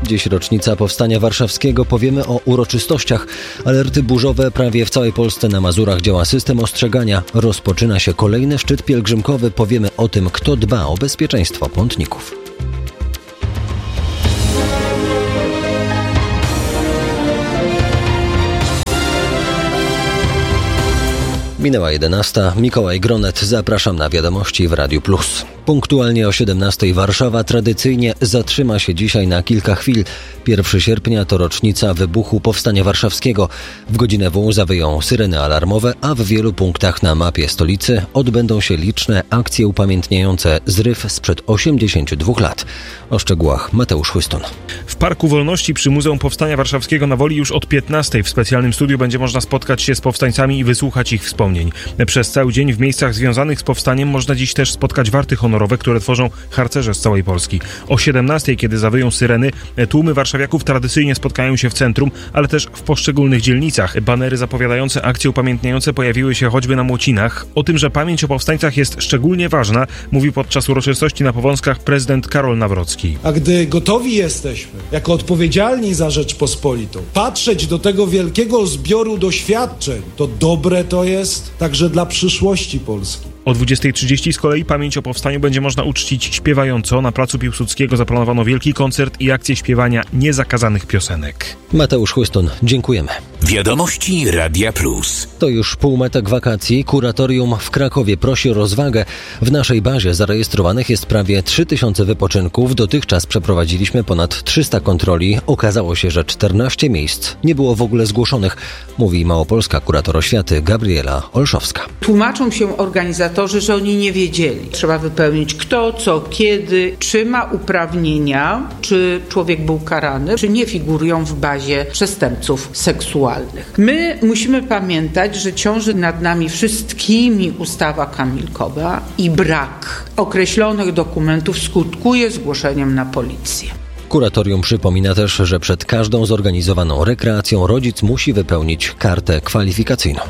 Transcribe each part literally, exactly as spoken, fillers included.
Dziś rocznica Powstania Warszawskiego, powiemy o uroczystościach. Alerty burzowe prawie w całej Polsce, na Mazurach działa system ostrzegania. Rozpoczyna się kolejny szczyt pielgrzymkowy, powiemy o tym, kto dba o bezpieczeństwo pątników. Minęła jedenasta. Mikołaj Gronet, zapraszam na wiadomości w Radiu Plus. Punktualnie o siedemnastej Warszawa tradycyjnie zatrzyma się dzisiaj na kilka chwil. pierwszego sierpnia to rocznica wybuchu Powstania Warszawskiego. W godzinę W zawyją syreny alarmowe, a w wielu punktach na mapie stolicy odbędą się liczne akcje upamiętniające zryw sprzed osiemdziesięciu dwóch lat. O szczegółach Mateusz Chłyston. W Parku Wolności przy Muzeum Powstania Warszawskiego na Woli już od piętnastej w specjalnym studiu będzie można spotkać się z powstańcami i wysłuchać ich wspomnień. Przez cały dzień w miejscach związanych z powstaniem można dziś też spotkać warty honorowe, które tworzą harcerze z całej Polski. O siedemnastej, kiedy zawyją syreny, tłumy warszawiaków tradycyjnie spotkają się w centrum, ale też w poszczególnych dzielnicach. Banery zapowiadające akcje upamiętniające pojawiły się choćby na Młocinach. O tym, że pamięć o powstańcach jest szczególnie ważna, mówił podczas uroczystości na Powązkach prezydent Karol Nawrocki. A gdy gotowi jesteśmy, jako odpowiedzialni za Rzeczpospolitą, patrzeć do tego wielkiego zbioru doświadczeń, to dobre to jest także dla przyszłości Polski. O dwudziestej trzydzieści z kolei pamięć o powstaniu będzie można uczcić śpiewająco. Na placu Piłsudskiego zaplanowano wielki koncert i akcję śpiewania niezakazanych piosenek. Mateusz Chłyston, dziękujemy. Wiadomości Radia Plus. To już półmetek wakacji. Kuratorium w Krakowie prosi o rozwagę. W naszej bazie zarejestrowanych jest prawie trzy tysiące wypoczynków. Dotychczas przeprowadziliśmy ponad trzysta kontroli. Okazało się, że czternaście miejsc nie było w ogóle zgłoszonych, mówi małopolska kurator oświaty Gabriela Olszowska. Tłumaczą się organizatorzy, że oni nie wiedzieli. Trzeba wypełnić kto, co, kiedy, czy ma uprawnienia, czy człowiek był karany, czy nie figurują w bazie przestępców seksualnych. My musimy pamiętać, że ciąży nad nami wszystkimi ustawa kamilkowa i brak określonych dokumentów skutkuje zgłoszeniem na policję. Kuratorium przypomina też, że przed każdą zorganizowaną rekreacją rodzic musi wypełnić kartę kwalifikacyjną.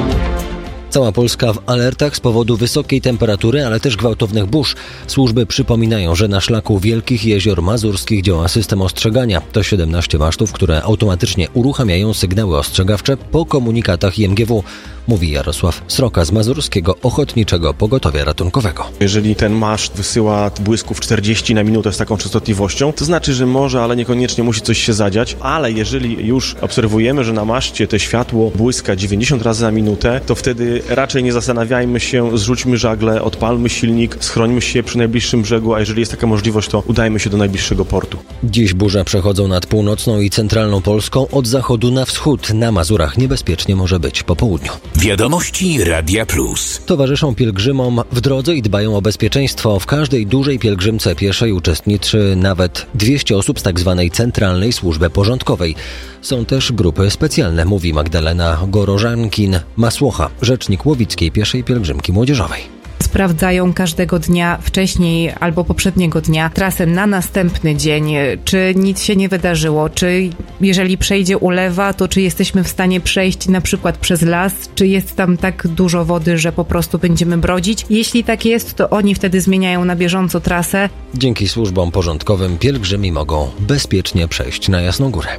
Cała Polska w alertach z powodu wysokiej temperatury, ale też gwałtownych burz. Służby przypominają, że na szlaku Wielkich Jezior Mazurskich działa system ostrzegania. To siedemnaście masztów, które automatycznie uruchamiają sygnały ostrzegawcze po komunikatach I M G W. Mówi Jarosław Sroka z Mazurskiego Ochotniczego Pogotowia Ratunkowego. Jeżeli ten maszt wysyła błysków czterdzieści na minutę z taką częstotliwością, to znaczy, że może, ale niekoniecznie musi coś się zadziać. Ale jeżeli już obserwujemy, że na maszcie to światło błyska dziewięćdziesiąt razy na minutę, to wtedy raczej nie zastanawiajmy się, zrzućmy żagle, odpalmy silnik, schrońmy się przy najbliższym brzegu, a jeżeli jest taka możliwość, to udajmy się do najbliższego portu. Dziś burze przechodzą nad północną i centralną Polską. Od zachodu na wschód. Na Mazurach niebezpiecznie może być po południu. Wiadomości Radia Plus. Towarzyszą pielgrzymom w drodze i dbają o bezpieczeństwo. W każdej dużej pielgrzymce pieszej uczestniczy nawet dwieście osób z tzw. Centralnej Służby Porządkowej. Są też grupy specjalne, mówi Magdalena Gorożankin-Masłocha, rzecznik Łowickiej Pieszej Pielgrzymki Młodzieżowej. Sprawdzają każdego dnia, wcześniej albo poprzedniego dnia, trasę na następny dzień, czy nic się nie wydarzyło, czy jeżeli przejdzie ulewa, to czy jesteśmy w stanie przejść na przykład przez las, czy jest tam tak dużo wody, że po prostu będziemy brodzić. Jeśli tak jest, to oni wtedy zmieniają na bieżąco trasę. Dzięki służbom porządkowym pielgrzymi mogą bezpiecznie przejść na Jasną Górę.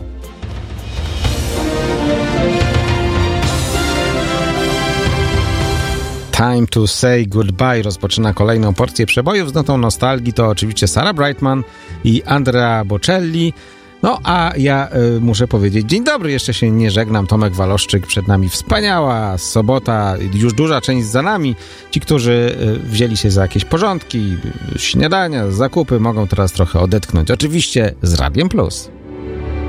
Time to say goodbye rozpoczyna kolejną porcję przebojów z notą nostalgii. To oczywiście Sarah Brightman i Andrea Bocelli. No a ja y, muszę powiedzieć dzień dobry, jeszcze się nie żegnam. Tomek Waloszczyk, przed nami wspaniała sobota, już duża część za nami. Ci, którzy y, wzięli się za jakieś porządki, śniadania, zakupy, mogą teraz trochę odetchnąć. Oczywiście z Radiem Plus.